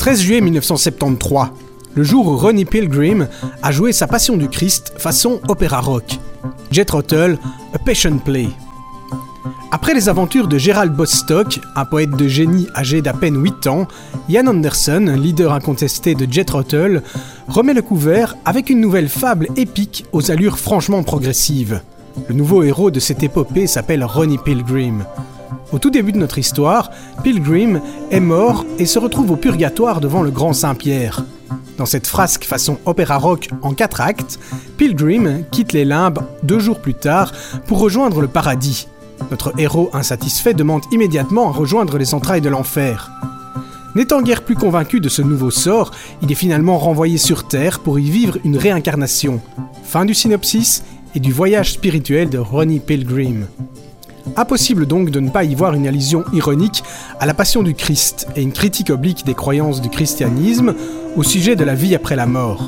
13 juillet 1973, le jour où Ronnie Pilgrim a joué sa Passion du Christ façon opéra rock. Jethro Tull, A Passion Play. Après les aventures de Gerald Bostock, un poète de génie âgé d'à peine 8 ans, Ian Anderson, leader incontesté de Jethro Tull, remet le couvert avec une nouvelle fable épique aux allures franchement progressives. Le nouveau héros de cette épopée s'appelle Ronnie Pilgrim. Au tout début de notre histoire, Pilgrim est mort et se retrouve au purgatoire devant le grand Saint-Pierre. Dans cette frasque façon opéra rock en 4 actes, Pilgrim quitte les limbes 2 jours plus tard pour rejoindre le paradis. Notre héros insatisfait demande immédiatement à rejoindre les entrailles de l'enfer. N'étant guère plus convaincu de ce nouveau sort, il est finalement renvoyé sur Terre pour y vivre une réincarnation. Fin du synopsis et du voyage spirituel de Ronnie Pilgrim. Impossible donc de ne pas y voir une allusion ironique à la Passion du Christ et une critique oblique des croyances du christianisme au sujet de la vie après la mort.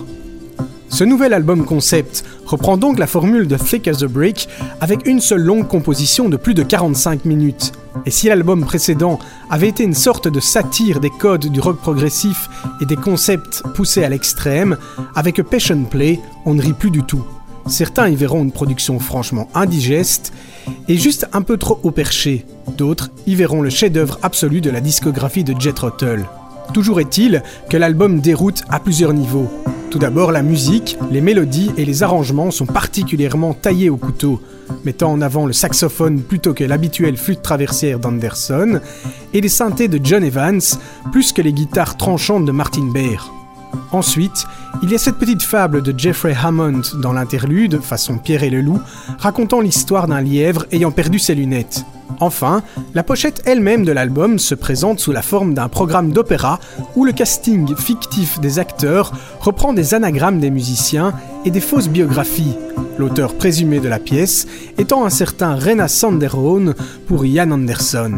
Ce nouvel album concept reprend donc la formule de Thick as a Brick avec une seule longue composition de plus de 45 minutes. Et si l'album précédent avait été une sorte de satire des codes du rock progressif et des concepts poussés à l'extrême, avec A Passion Play, on ne rit plus du tout. Certains y verront une production franchement indigeste et juste un peu trop haut perché. D'autres y verront le chef-d'œuvre absolu de la discographie de Jethro Tull. Toujours est-il que l'album déroute à plusieurs niveaux. Tout d'abord, la musique, les mélodies et les arrangements sont particulièrement taillés au couteau, mettant en avant le saxophone plutôt que l'habituelle flûte traversière d'Anderson et les synthés de John Evans plus que les guitares tranchantes de Martin Beer. Ensuite, il y a cette petite fable de Jeffrey Hammond dans l'interlude, façon Pierre et le Loup, racontant l'histoire d'un lièvre ayant perdu ses lunettes. Enfin, la pochette elle-même de l'album se présente sous la forme d'un programme d'opéra où le casting fictif des acteurs reprend des anagrammes des musiciens et des fausses biographies, l'auteur présumé de la pièce étant un certain Rena Sanderone pour Ian Anderson.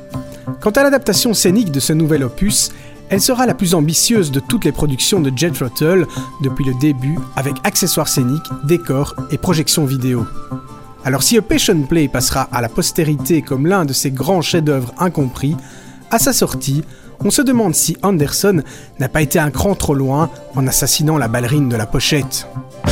Quant à l'adaptation scénique de ce nouvel opus, elle sera la plus ambitieuse de toutes les productions de Jethro Tull depuis le début, avec accessoires scéniques, décors et projections vidéo. Alors si A Passion Play passera à la postérité comme l'un de ses grands chefs-d'œuvre incompris, à sa sortie, on se demande si Anderson n'a pas été un cran trop loin en assassinant la ballerine de la pochette.